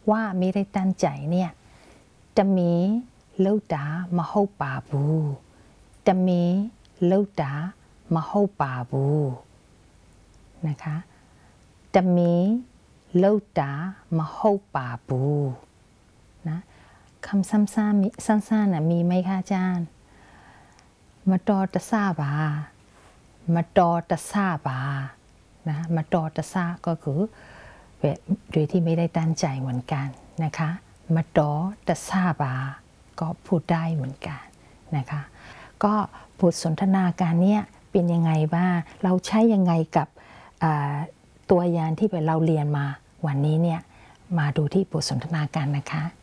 ว่าไม่ได้ตั้งใจเนี่ยจะมีเล่าตามาเข้าป่าบูจะมีเล่าตามาเข้าป่าบูนะคะจะมีเล่าตามาเข้าป่าบูนะคำสั้นๆมีไหมคะอาจารย์มาตอตะซาบามาตอตะซาบานะมาตอตะซาก็คือโดยที่ไม่ได้ตั้งใจเหมือนกันนะคะมาตอตะซาบาก็พูดได้เหมือนกันนะคะก็บทสนทนาการเนี้ยเป็นยังไงบ้างเราใช้ยังไงกับตัวอย่างที่เราเรียนมาวันนี้เนี่ยมาดูที่บทสนทนาการนะคะ